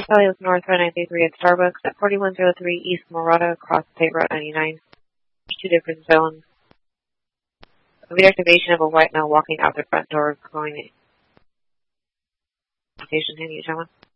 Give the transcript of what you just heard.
Valley was north of 933 at Starbucks at 4103 East Morada across State Route 99. Two different zones. Immediate activation of a white male walking out the front door going station. Hand you, gentlemen.